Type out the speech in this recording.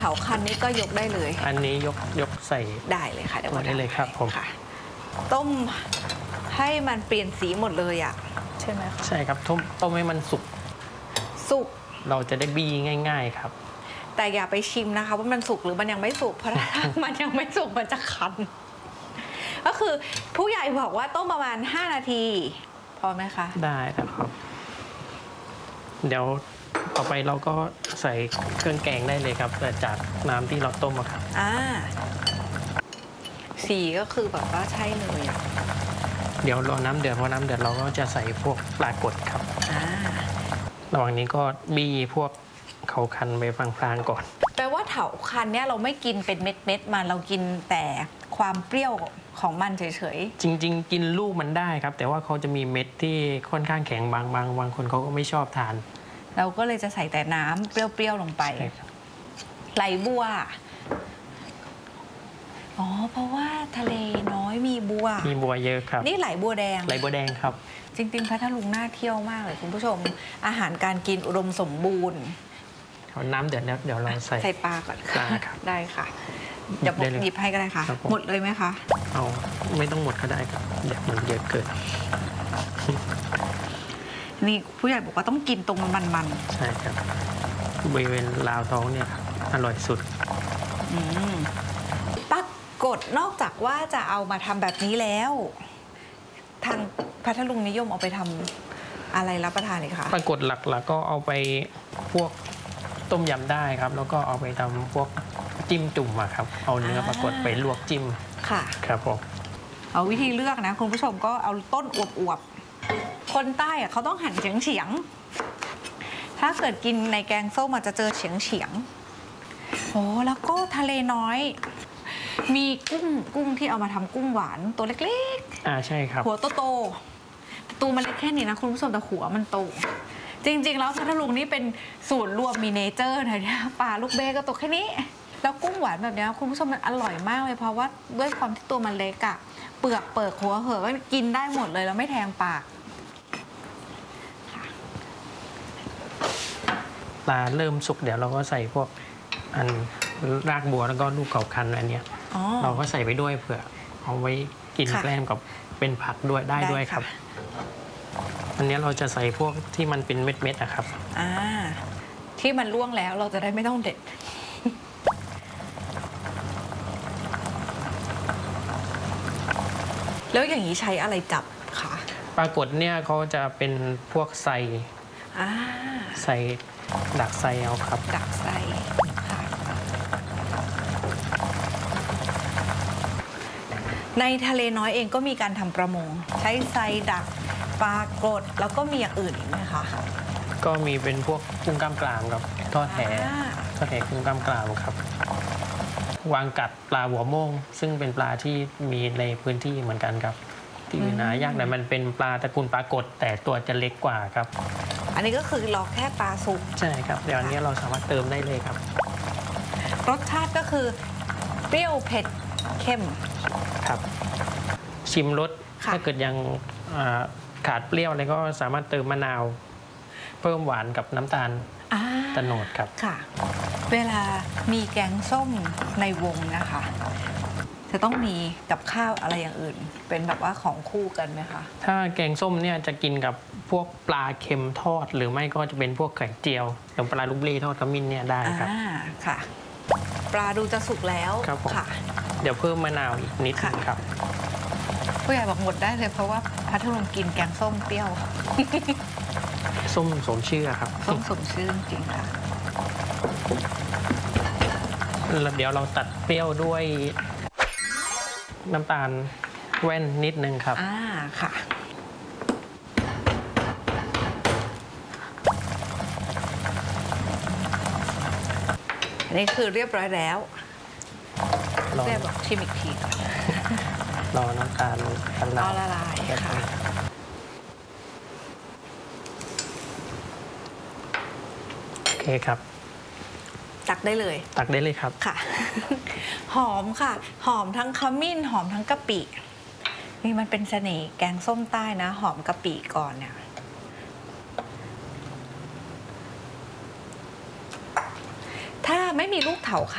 เผาคันนี้ก็ยกได้เลยอันนี้ยกใส่ได้เลยค่ะเดี๋ยวได้เลยครับผมค่ะต้มให้มันเปลี่ยนสีหมดเลยอ่ะใช่ไหมคะใช่ครับต้มให้มันสุกเราจะได้บี้ง่ายๆครับแต่อย่าไปชิมนะคะว่ามันสุกหรือมันยังไม่สุกเพราะถ้ามันยังไม่สุกมันจะคันก็คือผู้ใหญ่บอกว่าต้มประมาณ5 นาทีพอไหมคะได้ครับเดี๋ยวต่อไปเราก็ใส่เครื่องแกงได้เลยครับจากน้ำที่เราต้มครับสีก็คือแบบว่าใช่เลยอ่ะเดี๋ยวรอน้ำเดือดพอน้ำเดือดเราก็จะใส่พวกปลากดครับระหว่างนี้ก็บี้พวกเขาคันไปพลางๆก่อนแปลว่าเถาคันเนี่ยเราไม่กินเป็นเม็ดมันเรากินแต่ความเปรี้ยวของมันเฉยๆจริงๆกินลูกมันได้ครับแต่ว่าเขาจะมีเม็ดที่ค่อนข้างแข็งบางคนเขาก็ไม่ชอบทานเราก็เลยจะใส่แต่น้ำเปรี้ยวๆลงไปไหลบัวอ๋อเพราะว่าทะเลน้อยมีบัวเยอะครับนี่ไหลบัวแดงครับจริงๆพัทลุงน่าเที่ยวมากเลยคุณผู้ชมอาหารการกินอุดมสมบูรณ์น้ำเดือดแล้วเดี๋ยวเราใส่ปลาก่อนได้ค่ะเดี๋ยวผมหยิบให้ก็ได้ค่ะหมดเลยไหมคะเอาไม่ต้องหมดก็ได้ครับเดี๋ยวมันเยอะเกินนี่ผู้ใหญ่บอกว่าต้องกินตรงมันใช่ครับบริเวณราวท้องเนี่ยอร่อยสุดปรากฏนอกจากว่าจะเอามาทำแบบนี้แล้วทางพัทลุงนิยมเอาไปทำอะไรรับประทานเลยคะปรากฏหลักๆก็เอาไปพวกต้มยำได้ครับแล้วก็เอาไปทำพวกจิ้มจุ่มครับเอาเนื้อปรากฏไปลวกจิ้มค่ะครับผมเอาวิธีเลือกนะคุณผู้ชมก็เอาต้นอวบคนใต้เขาต้องหั่นเฉียงถ้าเกิดกินในแกงส้มอาจจะเจอเฉียงโอ้แล้วก็ทะเลน้อยมีกุ้งที่เอามาทำกุ้งหวานตัวเล็กๆใช่ครับหัวโตตัวมันเล็กแค่นี้นะคุณผู้ชมแต่หัวมันโตจริงๆแล้วพัทลุงนี่เป็นศูนย์รวมมีเนเจอร์นะเนี่ยปลาลูกเบ้ก็ตัวแค่นี้แล้วกุ้งหวานแบบนี้คุณผู้ชมมันอร่อยมากเลยเพราะว่าด้วยความที่ตัวมันเล็กอะเปลือกหัวเหอะก็กินได้หมดเลยแล้วไม่แทงปากปลาเริ่มสุกเดี๋ยวเราก็ใส่พวกอันรากบัวแล้วก็ลูกเขาคันอันเนี้ยเราก็ใส่ไปด้วยเผื่อเอาไว้กินแกล้มกับเป็นผักด้วยได้ด้วยครับอันนี้เราจะใส่พวกที่มันเป็นเม็ดๆนะครับที่มันร่วงแล้วเราจะได้ไม่ต้องเด็ดแล้วอย่างนี้ใช้อะไรจับคะปรากฏเนี่ยเขาจะเป็นพวกไซดักไซเอาครับดักไซค่ะในทะเลน้อยเองก็มีการทำประมงใช้ไซดักปลากดแล้วก็มีอย่างอื่นอีกไหมคะก็มีเป็นพวกกุ้งกล้ามกรามครับทอดแหกุ้งกล้ามกรามครับวางกัดปลาหัวโม่งซึ่งเป็นปลาที่มีในพื้นที่เหมือนกันครับที่หายากแต่มันเป็นปลาตระกูลปลากดแต่ตัวจะเล็กกว่าครับอันนี้ก็คือรอแค่ปลาสุกใช่ครับเดี๋ยวอันนี้เราสามารถเติมได้เลยครับรสชาติก็คือเปรี้ยวเผ็ดเข้มครับชิมรสถ้าเกิดยังขาดเปรี้ยวอะไรก็สามารถเติมมะนาวเพิ่มหวานกับน้ำตาลตะโนดครับค่ะเวลามีแกงส้มในวงนะคะจะต้องมีกับข้าวอะไรอย่างอื่นเป็นแบบว่าของคู่กันไหมคะถ้าแกงส้มเนี่ยจะกินกับพวกปลาเค็มทอดหรือไม่ก็จะเป็นพวกไข่เจียวอย่างปลาลูกเล่ทอดขมิ้นเนี่ยได้ครับค่ะปลาดูจะสุกแล้วค่ะเดี๋ยวเพิ่มมะนาวอีกนิดนึงครับผู้ใหญ่บอกหมดได้เลยเพราะว่าพัทลุงกินแกงส้มเปรี้ยวส้มสมชื่อครับส้มสมชื่อจริงค่ะแล้วเดี๋ยวเราตัดเปรี้ยวด้วยน้ำตาลแว่นนิดนึงครับค่ะนี่คือเรียบร้อยแล้วแม่บอกชิมอีกทีรอน้ำตาลละลายค่ะโอเคครับตักได้เลยครับค่ะหอมค่ะหอมทั้งขมิ้นหอมทั้งกะปินี่มันเป็นเสน่ห์แกงส้มใต้นะหอมกะปิก่อนเนี่ยถ้าไม่มีลูกเถผา